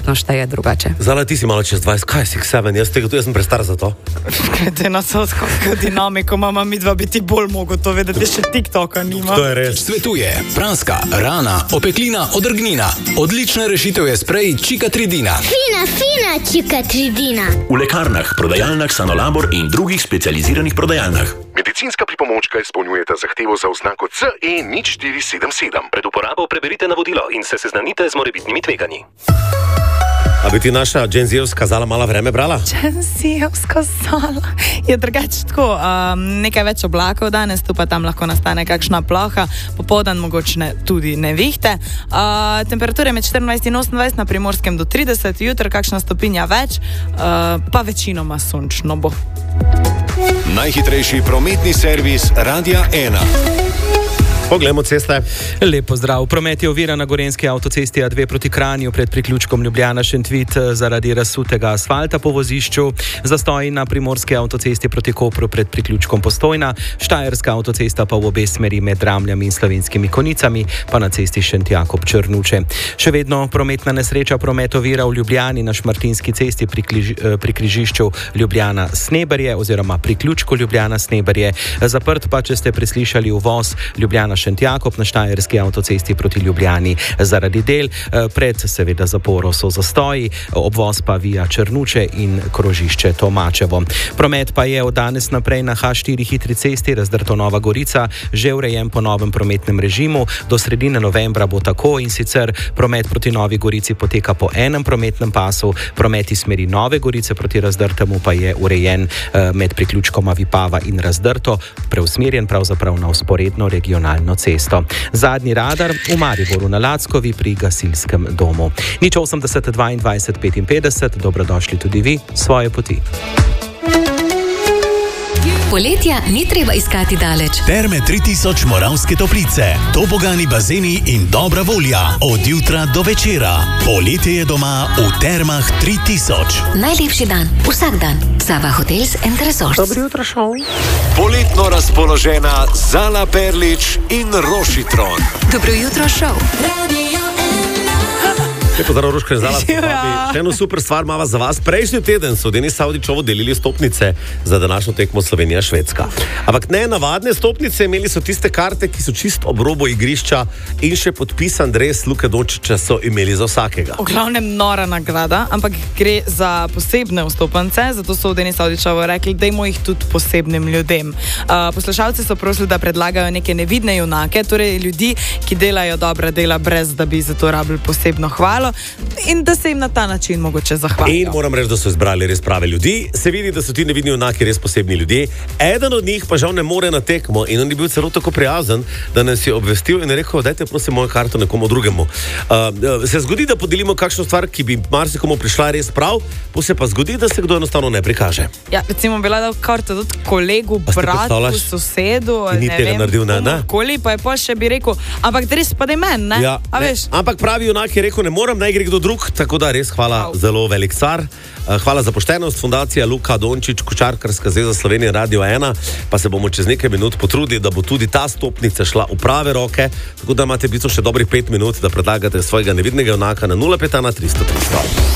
verjetno šteje drugače. Zala, ti si malo čez 20, kaj si, 7, jaz sem prestar za to. Glede na sodsko dinamiko, mama mi dva biti bolj mogo to vedeti, še TikToka nima. To je res. Svetuje praska, rana, opeklina, odrgnina. Odlična rešitev je sprej Cicatricina. Fina Cicatricina. V lekarnah, prodajalnah Sanolabor in drugih specializiranih prodajalnah. Medicinska pripomočka izpolnjujeta zahtevo za oznako CE0477. Pred uporabo preberite navodilo in se seznanite z morebitnimi tveganji. A bi ti naša Gen Z-ovska zala malo vreme brala? Gen Z-ovska zala. Je drugače tako, nekaj več oblakov danes, tu pa tam lahko nastane kakšna ploha, popoldan mogoče tudi nevihte. Temperature med 24 in 28, na Primorskem do 30, jutri kakšna stopinja več, pa večinoma sončno bo. Najhitrejši prometni servis Radia 1. Poglejmo ceste. Lep pozdrav. Promet je oviran na Gorenjski avtocesti A2 proti Kranju pred priključkom Ljubljana-Šentvit zaradi razsutega asfalta po vozišču. Zastoji na Primorski avtocesti proti Kopru pred priključkom Postojna. Štajerska avtocesta pa v obe smeri med Ramljami in Slovenskimi Konicami, pa na cesti Šentjakob-Črnuče. Še vedno prometna nesreča, promet ovira v Ljubljani na Šmartinski cesti pri križišču Ljubljana-Sneberje oziroma priključku Ljubljana-Sneberje. Zaprt pa, če ste preslišali uvoz Ljubljana-Šentjakob na Štajerski avtocesti proti Ljubljani zaradi del. Pred seveda zaporo so zastoji, obvoz pa via Črnuče in krožišče Tomačevo. Promet pa je od danes naprej na H4 hitri cesti razdrto Nova Gorica že urejen po novem prometnem režimu. Do sredine novembra bo tako, in sicer promet proti Novi Gorici poteka po enem prometnem pasu, promet iz smeri Nove Gorice proti Razdrtemu pa je urejen med priključkoma Vipava in Razdrto, preusmerjen pravzaprav na vzporedno regionalno cesto. Zadnji radar v Mariboru na Lackovi pri gasilskem domu. 080 22 55, dobrodošli tudi vi, svoje poti. Poletja ni treba iskati daleč. Terme 3000 Moravske Toplice, tobogani bazeni in dobra volja od jutra do večera. Poletje je doma v Termah 3000. Najlepši dan, vsak dan. Sava Hotels and Resorts. Dobro jutro, šov. Poletno razpoložena Zala Perlič in Rošitron. Dobro jutro, šov. Lepo zdrav, Roška in Zala. Še eno super stvar imava za vas. Prejšnji teden so Denis Savdičovo delili stopnice za današnjo tekmo Slovenija-Švedska. Ampak ne navadne stopnice, imeli so tiste karte, ki so čisto ob robu igrišča, in še podpisan dres Luke Dončića so imeli za vsakega. V glavnem nora nagrada, ampak gre za posebne vstopance, zato so v Denis Savdičovo rekli, dajmo jih tudi posebnim ljudem. Poslušalci so prosili, da predlagajo neke nevidne junake, torej ljudi, ki delajo dobra dela brez, da bi za to rabili posebno hvalo, in da se jim na ta način mogoče zahvalijo. In moram reči, da so izbrali res prave ljudi. Se vidi, da so ti nevidni junaki res posebni ljudje. Eden od njih pa žal ne more na tekmo in on je bil celo tako prijazen, da nas je obvestil in rekel, dajte prosim mojo karto nekomu drugemu. Se zgodi, da podelimo kakšno stvar, ki bi marsikomu prišla res prav, pa se pa zgodi, da se kdo enostavno ne prikaže. Ja, recimo bila da karto tudi kolegu, bratu, sosedu, ni tega naredil, ne? Koli, pa je pa še bi rekel, ampak res pa da je men, ne? Ja, a veš? Ampak pravi junak je rekel, ne morem, naj gre kdo drug, tako da res hvala, zelo velik car. Hvala za poštenost, fundacija Luka Dončić, Košarkarska zveza Slovenije, Radio 1, pa se bomo čez nekaj minut potrudili, da bo tudi ta stopnica šla v prave roke, tako da imate v bistvu še dobrih 5 minut, da predlagate svojega nevidnega junaka na 051 300 300.